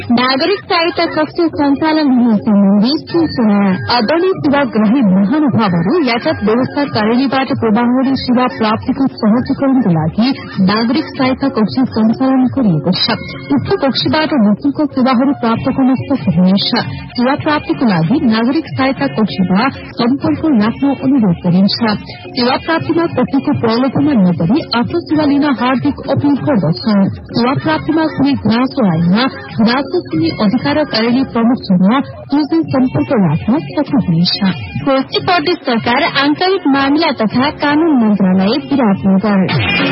नागरिक सहायता कक्ष सञ्चालन हुने सम्बन्धी सूचना। आदरणीय सेवाग्राही महानुभावहरू यातायात व्यवस्था कार्यालयबाट प्रवाहरी सेवा प्राप्तिको सहजीकरणको लागि नागरिक सहायता कक्ष सञ्चालन गरिएको छ। उक्त कक्षबाट निःशुल्क सेवाहरू प्राप्त गर्न सक्नुहुनेछ। सेवा प्राप्तिको लागि नागरिक सहायता कक्षमा सम्पर्क राख्न अनुरोध गरिन्छ। सेवा प्राप्तिमा कसैको प्रलोभनमा नपरी आफ्नो सेवा लिन हार्दिक अपील गर्दछौं। सेवा प्राप्तिमा कुनै गुनासो आएमा गुनासो सुन्ने अधिकार कार्यालय प्रमुखसँग तुरन्तै सम्पर्क राख्न सक्नुहुनेछ। कोशी प्रदेश सरकार आन्तरिक मामिला तथा कानून मन्त्रालय विराटनगर।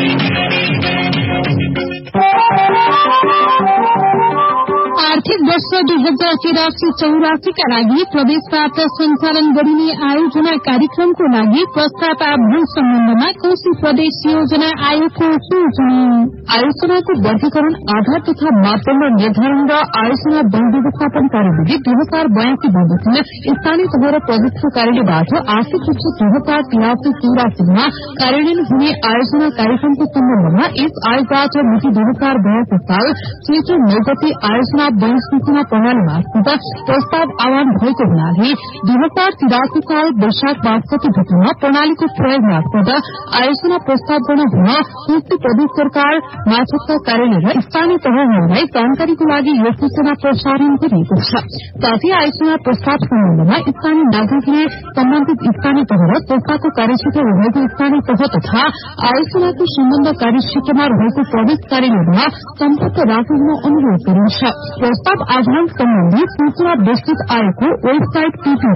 आर्थिक वर्ष 2083-84 का लागि प्रदेशबाट सञ्चालन गरिने आयोजना कार्यक्रमको लागि प्रस्ताव आह्वान सम्बन्धमा कोशी प्रदेश योजना आयोगको सूचना। आयोजनाको वर्गीकरण आधार तथा मापदण्ड निर्धारण र आयोजना वन व्यवस्थापन कार्यविधि 2082 बमोजिम स्थानीय तह र प्रदेशको कार्यालयबाट आर्थिक वर्ष 2083-84 कार्यान्वयन हुने आयोजना कार्यक्रमको सम्बन्धमा यस आयोगबाट मिति 2082 साल चैत्र 9 गते आयोजना वन सूचना प्रणाली मार्फत प्रस्ताव आह्वान भएको हुनाले 2083 साल वैशाख 5 गते भित्रमा प्रणालीको प्रयोग मार्फत आयोजना प्रस्ताव गर्न हुन कोशी प्रदेश सरकार मार्फतका कार्यालय र स्थानीय तहहरूलाई जानकारीको लागि यो सूचना प्रसारण गरिएको छ। साथै आयोजना प्रस्ताव सम्बन्धमा स्थानीय नागरिकले सम्बन्धित स्थानीय तह र संस्थाको कार्यक्षेत्र रहेको स्थानीय तह तथा आयोजनाको सम्बन्ध कार्यक्षेत्रमा रहेको प्रदेश कार्यालयमा सम्पर्क राख्न अनुरोध गरिन्छ। प्रस्ताव आह्वान सम्बन्धी सूचना विस्तृत आयोगको वेबसाइट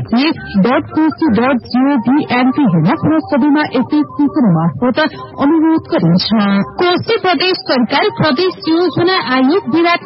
ppc.koshi.gov.mp हेर्न पुनः सबैमा यस्तै सूचना मार्फत अनुरोध गरिन्छ। कोशी प्रदेश सरकार प्रदेश योजना आयोग विराट